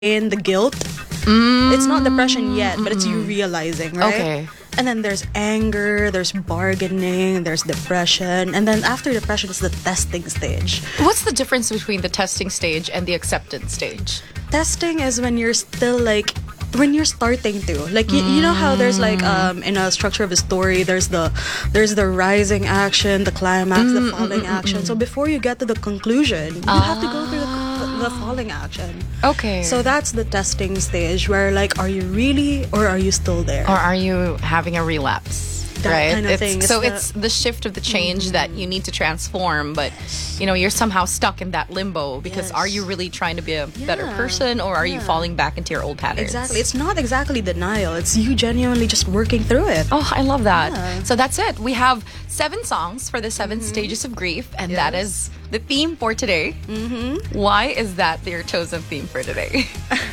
pain, the guilt. It's not depression yet, but it's you realizing, right? Okay. And then there's anger, there's bargaining, there's depression, and then after depression is the testing stage. What's the difference between the testing stage and the acceptance stage? Testing is when you're still like when you're starting to like you know how there's like in a structure of a story there's the rising action, the climax, the falling action. So before you get to the conclusion, you have to go through the falling action. Okay. So that's the testing stage where like, are you really or are you still there? Or are you having a relapse? That right? kind of thing. It's the shift of the change that you need to transform, but you know, you're somehow stuck in that limbo because Yes. are you really trying to be a better person or are you falling back into your old patterns? Exactly. It's not exactly denial. It's you genuinely just working through it. Oh, I love that. Yeah. So that's it. We have 7 songs for the 7 stages of grief, and that is the theme for today. Why is that your chosen theme for today?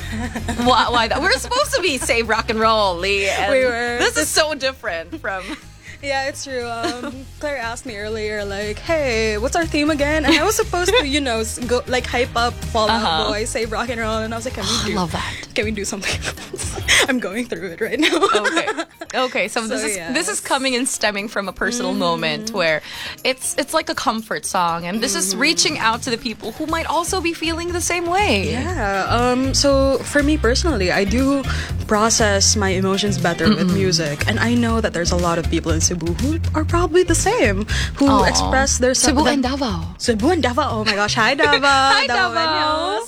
Why that? We're supposed to be save rock and roll, Lee. And We were. This is so different from. Yeah, it's true. Claire asked me earlier, like, "Hey, what's our theme again?" And I was supposed to, you know, go like hype up Fall Out Boy, save rock and roll, and I was like, "Can we do? love that. Can we do something else?" I'm going through it right now. Okay. So this is coming and stemming from a personal moment where it's like a comfort song, and this is reaching out to the people who might also be feeling the same way. Yeah. So for me personally, I do process my emotions better with music, and I know that there's a lot of people in Cebu who are probably the same, who express their Cebu and Davao. Cebu and Davao. Oh my gosh! Hi Davao. Hi, Davao.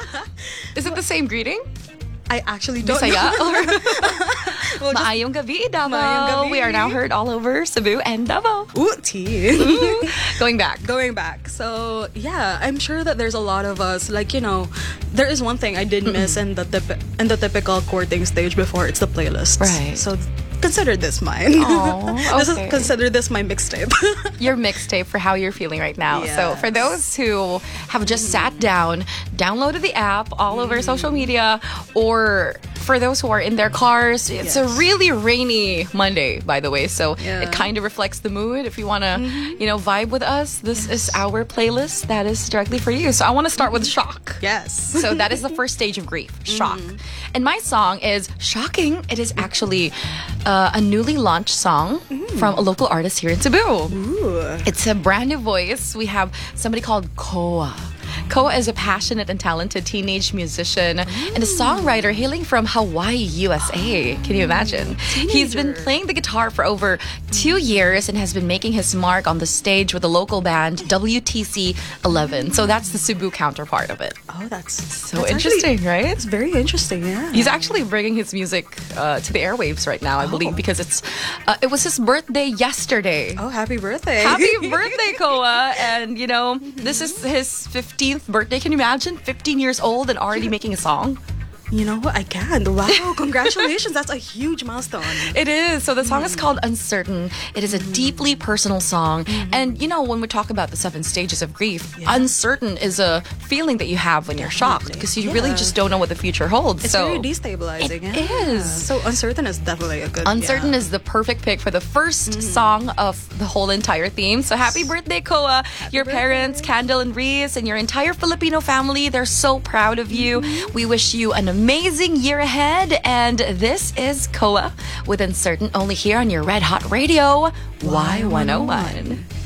Is it the same greeting? I actually don't Bisaya? know. Well, just- Maayong gabi, Davao. Maayong gabi. We are now heard all over Cebu and Davao. Ooh, tea. Going back. Going back. So yeah, I'm sure that there's a lot of us. Like, you know, there is one thing I did miss in the typical courting stage before. It's the playlists. Right. So consider this mine. Aw, okay. Consider this my mixtape. Your mixtape for how you're feeling right now. So for those who have just sat down, downloaded the app all over social media, or for those who are in their cars, it's a really rainy Monday, by the way. So it kind of reflects the mood. If you want to, you know, vibe with us, this is our playlist that is directly for you. So I want to start with Shock. Yes. So that is the first stage of grief, shock. And my song is shocking. It is actually a newly launched song from a local artist here in Cebu. Ooh. It's a brand new voice. We have somebody called Koa. Koa is a passionate and talented teenage musician and a songwriter hailing from Hawaii, USA. Can you imagine? He's been playing the guitar for over 2 years and has been making his mark on the stage with the local band WTC 11. So that's the Cebu counterpart of it. Oh, that's So interesting, right? It's very interesting. Yeah. He's actually bringing his music to the airwaves right now, I believe, because it was his birthday yesterday. Oh, happy birthday! Happy birthday, Koa! And you know, this is his 15th birthday. Can you imagine? 15 years old and already making a song. You know what? I can. Wow! Congratulations! That's a huge milestone. It is. So the song is called Uncertain. It is a deeply personal song. And you know, when we talk about the 7 stages of grief, uncertain is a feeling that you have when you're shocked because you really just don't know what the future holds. It's so very destabilizing. It is. So uncertain is definitely a good. Uncertain is the perfect pick for the first song of the whole entire theme. So happy birthday, Koa. Your parents, Candle and Reese, and your entire Filipino family, they're so proud of you. We wish you an amazing year ahead. And this is Koa with Uncertain, only here on your Red Hot Radio, Y101.